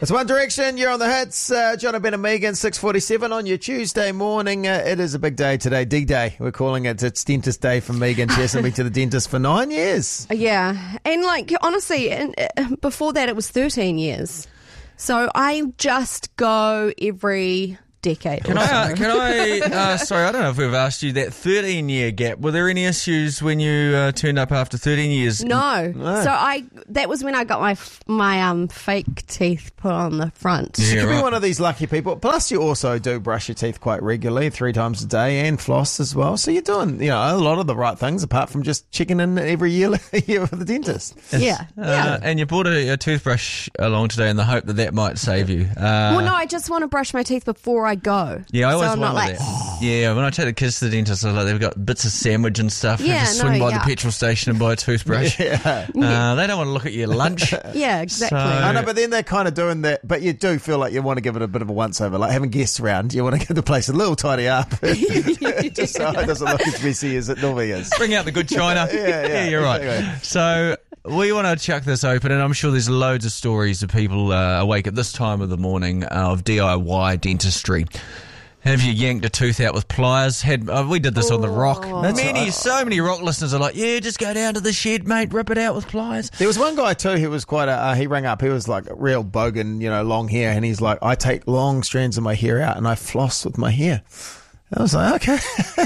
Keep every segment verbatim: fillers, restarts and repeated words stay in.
It's One Direction. You're on the hits. Uh, John Ben and Megan, six forty-seven on your Tuesday morning. Uh, it is a big day today, D-Day. We're calling it. It's Dentist Day for Megan. She hasn't been to the dentist for nine years. Yeah. And, like, honestly, and, uh, before that it was thirteen years. So I just go every decade. Can or I, so. can I, uh, sorry, I don't know if we've asked you that thirteen year gap. Were there any issues when you uh, turned up after thirteen years? No. No. So I that was when I got my f- my um fake teeth put on the front. Yeah. You could right. be one of these lucky people. Plus, you also do brush your teeth quite regularly, three times a day, and floss as well. So you're doing, you know, a lot of the right things, apart from just checking in every year, year for the dentist. Yeah. Uh, yeah. And you brought a, a toothbrush along today in the hope that that might save you. Uh, Well, no, I just want to brush my teeth before I go. Yeah, I so always I'm wonder not like, that. Yeah, when I take the kids to the dentist, I was like, they've got bits of sandwich and stuff. Yeah, Have to swing no, by yeah. the petrol station and buy a toothbrush. Yeah. Uh, they don't want to look at your lunch. yeah, exactly. So- I know, but then they're kind of doing that. But you do feel like you want to give it a bit of a once over, like having guests around. You want to give the place a little tidy up, just so it doesn't look as messy as it normally is. Bring out the good china. Yeah, yeah, you're right. exactly. So we want to chuck this open, and I'm sure there's loads of stories of people uh, awake at this time of the morning uh, of D I Y dentistry. Have you yanked a tooth out with pliers? Had uh, we did this on the Rock. That's Many, right. so many Rock listeners are like, yeah, just go down to the shed, mate, rip it out with pliers. There was one guy too who was quite a, uh, he rang up, he was like a real bogan, you know, long hair, and he's like, I take long strands of my hair out and I floss with my hair. I was like, okay.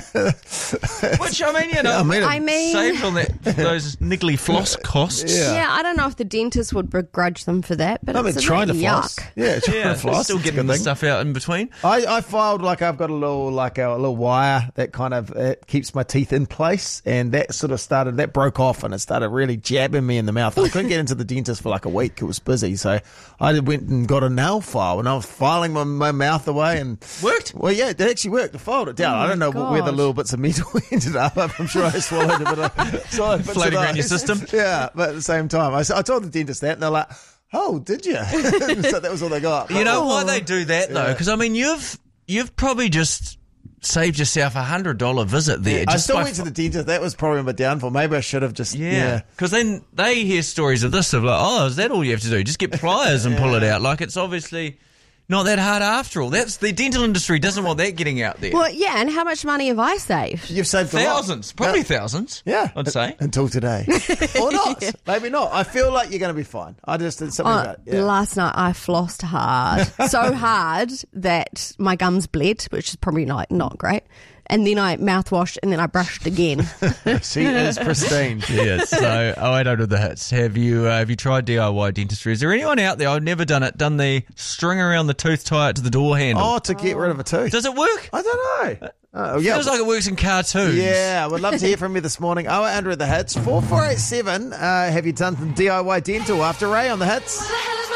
Which, I mean, you know, I mean, I mean, saved on that, those niggly floss costs. Yeah. yeah, I don't know if the dentist would begrudge them for that, but I mean, it's a trying to bit floss. yuck. Yeah, trying Yeah, to floss. still It's a getting good the thing. stuff out in between. I, I filed like I've got a little like a, little wire that kind of it keeps my teeth in place, and that sort of started that broke off and it started really jabbing me in the mouth. I couldn't get into the dentist for like a week; it was busy, so I went and got a nail file, and I was filing my, my mouth away, and Worked? Well, yeah, it actually worked. I filed it down. Oh I don't know my where the gosh. little bits of metal ended up. I'm sure I swallowed a bit of swallowed bits of Floating around your those. system? Yeah, but at the same time, I, s- I told the dentist that, and they're like, "Oh, did you?" So that was all they got. You know Oh. why they do that though? Yeah. Because I mean, you've you've probably just saved yourself a hundred dollar visit there. I just still by went to f- the dentist. That was probably my downfall. Maybe I should have just yeah. Because then they hear stories of this of like, oh, is that all you have to do? Just get pliers and pull it out. Like it's obviously not that hard after all. That's the dental industry doesn't want that getting out there. Well, yeah, and how much money have I saved? You've saved a lot. Thousands, probably Yeah. thousands. Yeah, I'd say. until today, or not. Maybe not. I feel like you're going to be fine. I just did something Uh, about it. Yeah. Last night I flossed hard, so hard that my gums bled, which is probably not not great. And then I mouthwashed, and then I brushed again. She is pristine. Yeah, so oh, I don't know the hits. Have you uh, have you tried D I Y dentistry? Is there anyone out there? I've never done it. Done the string around the tooth, tie it to the door handle. Oh, to get rid of a tooth. Does it work? I don't know. Oh, yeah. Feels like it works in cartoons. Yeah, I would love to hear from you this morning. Oh, Andrew, the hits. four four eight seven. Uh, have you done some D I Y dental after Ray on the hits?